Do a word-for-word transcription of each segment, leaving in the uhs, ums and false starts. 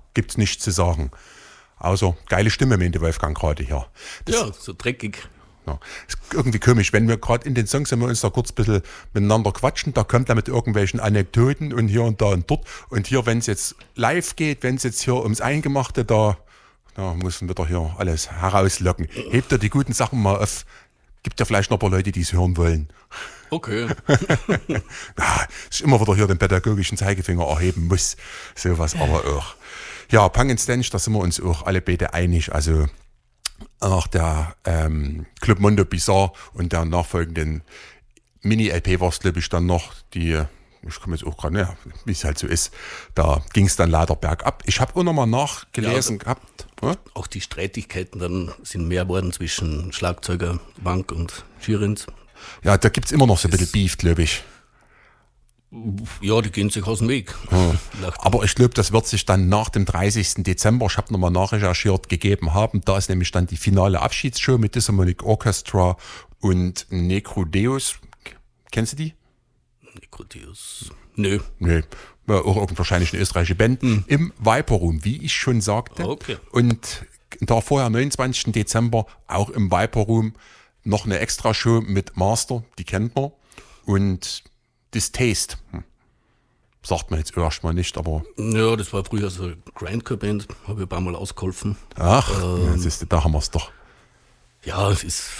gibt's nichts zu sagen. Außer geile Stimme, meinte Wolfgang gerade hier. Das, ja, so dreckig. Ja, ist irgendwie komisch, wenn wir gerade in den Songs, wenn wir uns da kurz ein bisschen miteinander quatschen, da kommt er mit irgendwelchen Anekdoten und hier und da und dort. Und hier, wenn es jetzt live geht, wenn es jetzt hier ums Eingemachte, da, da müssen wir doch hier alles herauslocken. Hebt er die guten Sachen mal auf. Gibt ja vielleicht noch ein paar Leute, die es hören wollen. Okay. Ja, ist immer wieder hier den pädagogischen Zeigefinger erheben muss. Sowas aber auch. Ja, Punk and Stench, da sind wir uns auch alle beide einig. Also nach der ähm, Club Mondo Bizarre und der nachfolgenden Mini-L P war es, glaube ich, dann noch die, ich komme jetzt auch gerade, ja, wie es halt so ist, da ging es dann leider bergab. Ich habe auch nochmal nachgelesen ja, gehabt. Ja? Auch die Streitigkeiten dann sind mehr geworden zwischen Schlagzeuger Wank und Schirins. Ja, da gibt es immer noch so ein bisschen Beef, glaube ich. Ja, die gehen sich aus dem Weg. Ja. Aber ich glaube, das wird sich dann nach dem dreißigsten Dezember, ich habe nochmal nachrecherchiert, gegeben haben. Da ist nämlich dann die finale Abschiedsshow mit Disharmonic Orchestra und Necrodeus. Kennst du die? Necrodeus? Nö. Nö. Ja, auch wahrscheinlich eine österreichische Band. Mhm. Im Viper Room, wie ich schon sagte. Okay. Und da vorher, neunundzwanzigsten Dezember, auch im Viper Room noch eine Extra-Show mit Master, die kennt man. Und Distaste. Hm. Sagt man jetzt erstmal nicht, aber. Ja, das war früher so eine Grindcore-Band, habe ich ein paar Mal ausgeholfen. Ach, ähm, ja, ist, da haben wir es doch. Ja, es ist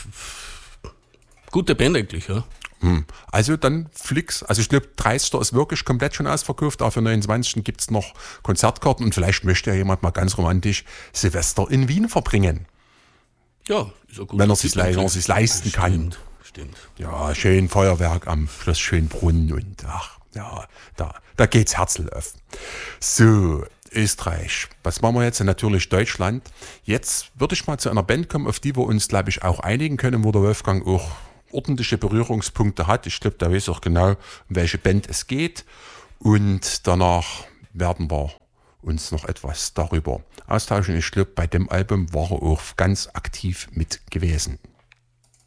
gute Band eigentlich, ja. Hm. Also dann Flix. Also ich glaube, dreißigsten ist wirklich komplett schon ausverkauft. Auch für neunundzwanzigsten gibt es noch Konzertkarten und vielleicht möchte ja jemand mal ganz romantisch Silvester in Wien verbringen. Ja, ist auch gut. Wenn er sich le- leisten kann. Stimmt. Stimmt. Ja, schön Feuerwerk am Schloss Schönbrunn und ach, ja, da, da geht's Herzl auf. So, Österreich. Was machen wir jetzt? Natürlich Deutschland. Jetzt würde ich mal zu einer Band kommen, auf die wir uns, glaube ich, auch einigen können, wo der Wolfgang auch ordentliche Berührungspunkte hat. Ich glaube, der weiß auch genau, um welche Band es geht. Und danach werden wir uns noch etwas darüber austauschen. Ich glaube, bei dem Album war er auch ganz aktiv mit gewesen.